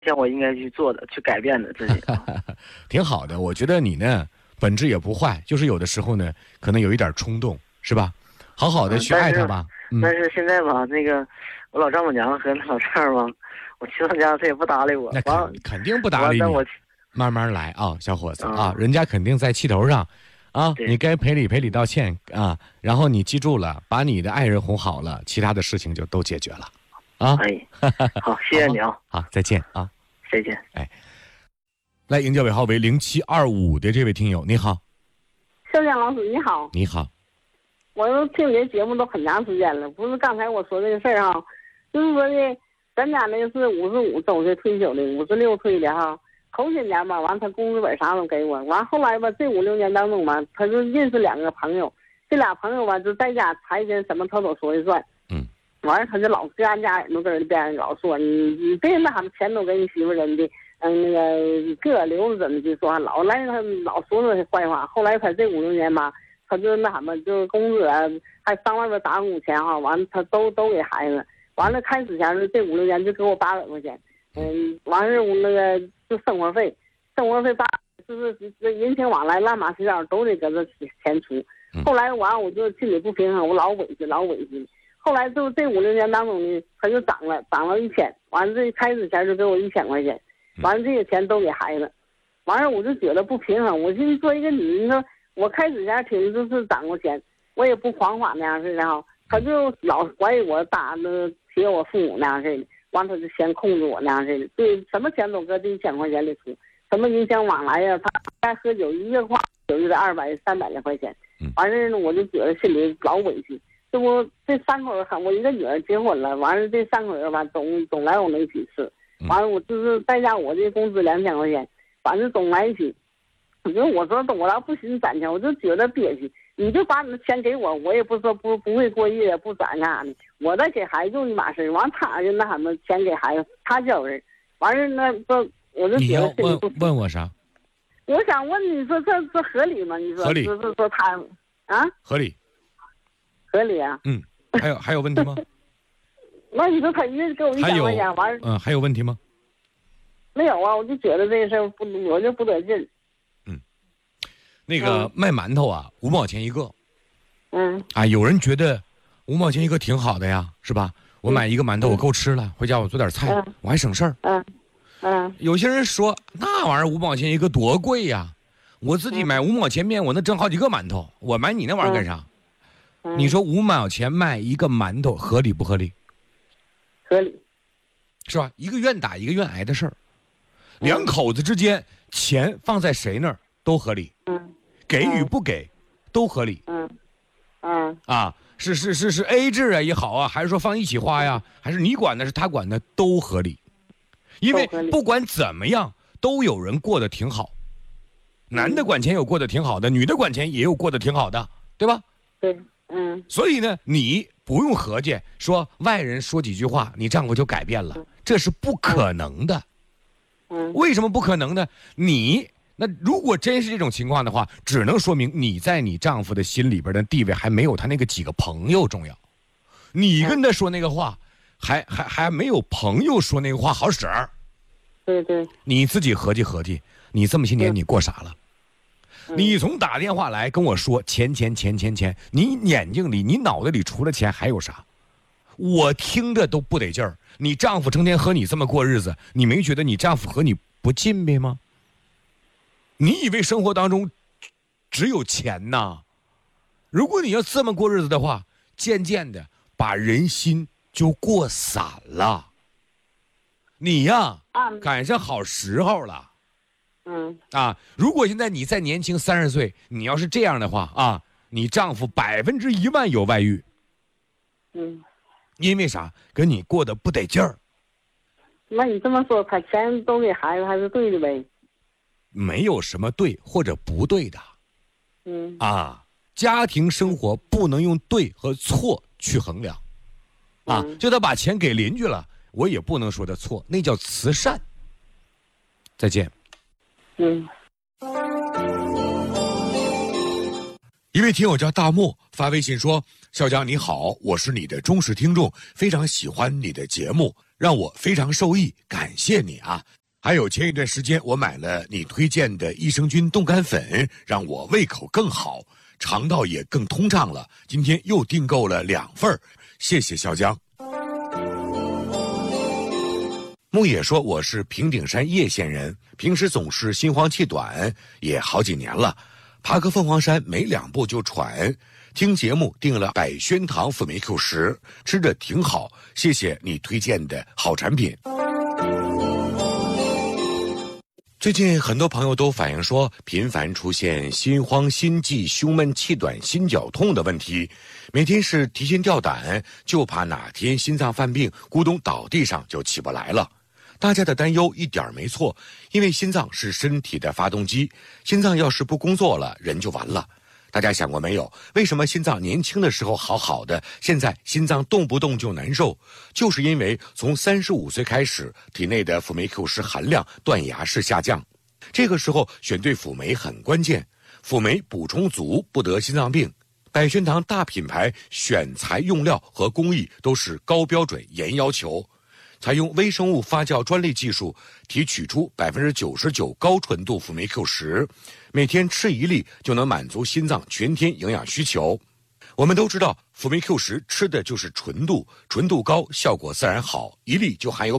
像我应该去做的、去改变的自己。 挺好的，我觉得你呢本质也不坏，就是有的时候呢可能有一点冲动，是吧？好好的去爱他吧。 但是现在吧，那个我老丈母娘和老丈人吧，我去他家他也不搭理我。 那肯定不搭理你。慢慢来啊，小伙子啊，人家肯定在气头上啊，你该赔礼道歉啊，然后你记住了，把你的爱人哄好了，其他的事情就都解决了啊。 好，谢谢你啊。 好，再见啊。 再见。 哎，来，营销尾号为0725的这位听友，你好。 肖江老师你好。 你好。 我都听你的节目都很长时间了，不是刚才我说这个事儿哈，就是说的咱家那个是55周岁退休的，56岁的哈，头些年吧，完他工资本啥都给我，完后来吧，这5、6年当中吧，他就认识2个朋友，这俩朋友吧就在家财经什么他都说了算，完了他就老搁俺家耳朵根儿边老说你别那啥钱都给你媳妇人的，那个个留着怎么就说，老来他老说他坏话，后来他这5、6年吧。他就那什么，就是工资啊，还上外边打工钱哈，完了他都给孩子，完了开始前这5、6年就给我800块钱，完事我那个就生活费就是人情往来乱码七糟都得搁这钱出，后来完我就心里不平衡，我老委屈，后来就这5、6年当中呢，他就涨了1000，完了这开始前就给我1000块钱，完了这些钱都给孩子，完了我就觉得不平衡，我寻思做一个女人说。我开始前听就是涨过钱，我也不黄花那样似的哈，他就老怀疑我打那贴我父母那样似的，完他就先控制我那样似的，对什么钱都搁这1000块钱里出，什么影响往来呀，他爱喝酒一月花酒就得200、300来块钱，完事呢我就觉得心里老委屈，这不这3口人我一个女儿结婚了，完了这3口人吧总来我那一起吃，完了我就是在家我这工资2000块钱，反正总来一起。我说我要不寻思攒钱，我就觉得憋屈。你就把你的钱给我，我也不说不会过日子，不攒干啥的。我再给孩子就一码事，完他就那什么钱给孩子，他叫人，完事那不我就觉得你要问我啥？ 我想问你说这合理吗？你说合理， 就是说他啊？ 合理啊？ 还有问题吗？ 那你说他一人给我1000块钱，完还有问题吗？ 没有啊，我就觉得这个事儿不，我就不得劲。 那个卖馒头啊，5毛钱一个。有人觉得5毛钱一个挺好的呀，是吧？我买一个馒头我够吃了，回家我做点菜，我还省事儿。有些人说那玩意儿5毛钱一个多贵呀，我自己买5毛钱面，我能蒸好几个馒头，我买你那玩意儿干啥？你说5毛钱卖一个馒头合理不合理？ 合理， 是吧？一个愿打一个愿挨的事儿，两口子之间钱放在谁那儿都合理。给与不给都合理。是 A 制啊也好啊，还是说放一起花呀，还是你管的是他管的，都合理。因为不管怎么样都有人过得挺好，男的管钱有过得挺好的，女的管钱也有过得挺好的，对吧？ 对。 所以呢你不用合计说外人说几句话你丈夫就改变了，这是不可能的。为什么不可能呢？那如果真是这种情况的话，只能说明你在你丈夫的心里边的地位还没有他那个几个朋友重要。你跟他说那个话，还没有朋友说那个话好使。 对。 你自己合计合计，你这么些年你过啥了？你从打电话来跟我说钱，你眼睛里你脑袋里除了钱还有啥？我听着都不得劲儿。你丈夫成天和你这么过日子，你没觉得你丈夫和你不敬呗吗？你以为生活当中只有钱呐？如果你要这么过日子的话，渐渐的把人心就过散了。你呀，赶上好时候了。如果现在你再年轻30岁，你要是这样的话啊，你丈夫100%有外遇。因为啥？跟你过得不得劲儿。 那你这么说，他钱都给孩子还是对的呗？ 没有什么对或者不对的。家庭生活不能用对和错去衡量。就他把钱给邻居了，我也不能说他错，那叫慈善。再见。一位听友叫大漠发微信说：小江你好，我是你的忠实听众，非常喜欢你的节目。 让我非常受益，感谢你啊！还有前一段时间我买了你推荐的益生菌冻干粉，让我胃口更好，肠道也更通畅了。今天又订购了2份，谢谢小江。牧野说我是平顶山叶县人，平时总是心慌气短，也好几年了，爬个凤凰山没2步就喘。听节目订了百宣堂辅酶 Q10，吃着挺好，谢谢你推荐的好产品。最近很多朋友都反映说，频繁出现心慌、心悸、胸闷、气短、心绞痛的问题，每天是提心吊胆，就怕哪天心脏犯病，咕咚倒地上就起不来了。大家的担忧一点没错，因为心脏是身体的发动机，心脏要是不工作了，人就完了。大家想过没有，为什么心脏年轻的时候好好的，现在心脏动不动就难受？就是因为从35岁开始，体内的辅酶 Q10含量断崖式下降。这个时候选对辅酶很关键，辅酶补充足不得心脏病。百宣堂大品牌选材用料和工艺都是高标准严要求，采用微生物发酵专利技术提取出99%高纯度辅酶 Q10，每天吃1粒就能满足心脏全天营养需求。我们都知道辅酶 Q10吃的就是纯度，纯度高效果自然好，1粒就含有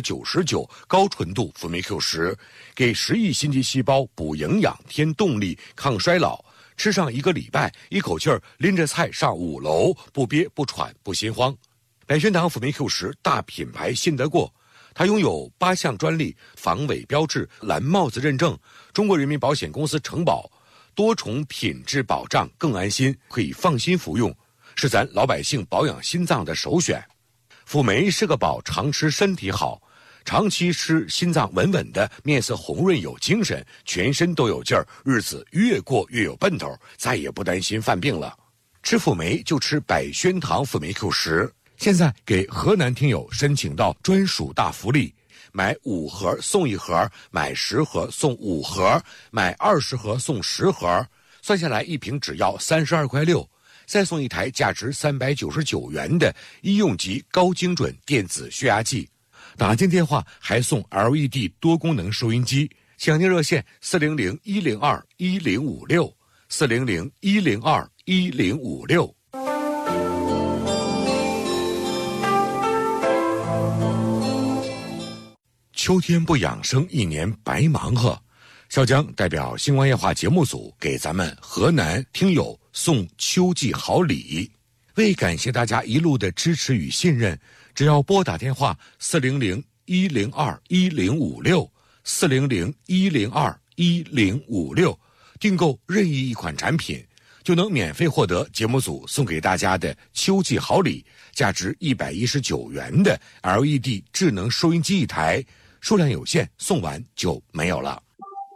99%高纯度辅酶 Q10，给10亿心肌细胞补营养、添动力、抗衰老。吃上1个礼拜，一口气儿拎着菜上5楼，不憋不喘不心慌。百宣堂辅酶 Q10大品牌信得过，它拥有8项专利、防伪标志、蓝帽子认证，中国人民保险公司承保，多重品质保障，更安心，可以放心服用，是咱老百姓保养心脏的首选。辅酶是个宝，常吃身体好，长期吃心脏稳稳的，面色红润有精神，全身都有劲儿，日子越过越有奔头，再也不担心犯病了。吃辅酶就吃百宣堂辅酶 Q10，现在给河南听友申请到专属大福利，买5盒送1盒，买10盒送5盒，买20盒送10盒，算下来一瓶只要32.6块，再送一台价值399元的医用级高精准电子血压计，打进电话还送 LED 多功能收音机。抢订热线400-102-1056，400-102-1056。秋天不养生，一年白忙活。小江代表星光夜话节目组给咱们河南听友送秋季好礼，为感谢大家一路的支持与信任，只要拨打电话400-102-1056，400-102-1056，订购任意一款产品，就能免费获得节目组送给大家的秋季好礼，价值119元的 LED 智能收音机1台，数量有限，送完就没有了。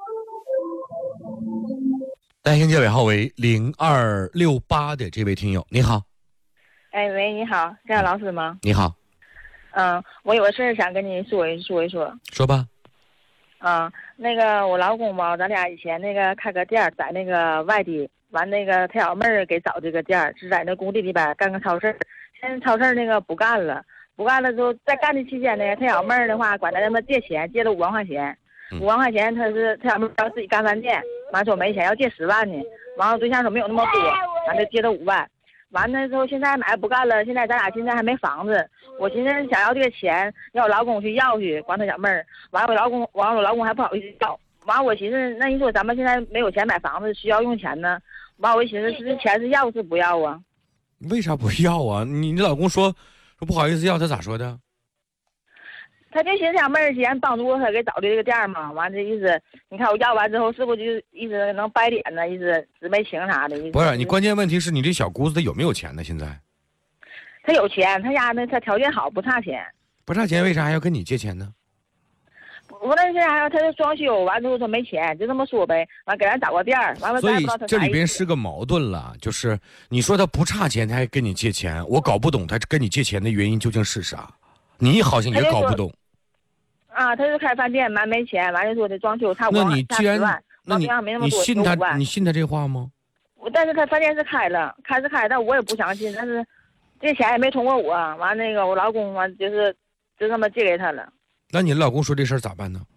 单行街尾号为0268的这位听友，你好。 哎喂，你好，是老师吗？ 你好。 我有个事儿想跟你说一说。 说吧。 那个我老公吧，咱俩以前那个开个店，在那个外地，完那个他小妹儿给找这个店，是在那工地里边干个超市，现在超市那个不干了之后，在干的期间呢，他小妹儿的话管他们借钱，借了5万块钱，5万块钱他小妹儿要自己干饭店，完说没钱要借10万呢，完了对象说没有那么多，完了借了5万。完了之后，现在买不干了，现在咱俩现在还没房子，我寻思想要这个钱，让我老公去要去，管他小妹儿，完我老公还不好意思要，完我寻思，那你说咱们现在没有钱买房子，需要用钱呢，完我寻思是钱是要是不要啊？ 为啥不要啊？你老公说不好意思要，他咋说的？ 他就寻思小妹儿嫌帮助他给找的这个店嘛，完这意思，你看我要完之后是不是就一直能掰脸呢？一直姊妹情啥的？ 不是，你关键问题是你这小姑子她有没有钱呢？现在？ 他有钱，他家呢他条件好，不差钱。 不差钱，为啥还要跟你借钱呢？ 无论是还有他就装修完之后他没钱，就这么说呗。完给咱找个店儿，完了。 所以这里边是个矛盾了，就是你说他不差钱，他还跟你借钱，我搞不懂他跟你借钱的原因究竟是啥，你好像也搞不懂。 他就开饭店，完没钱，完了说的装修差5万， 那你既然那你信他这话吗？ 但是他饭店是开了，但我也不相信。但是这钱也没通过我，完那个我老公完就是就这么借给他了。 那你老公说这事儿咋办呢？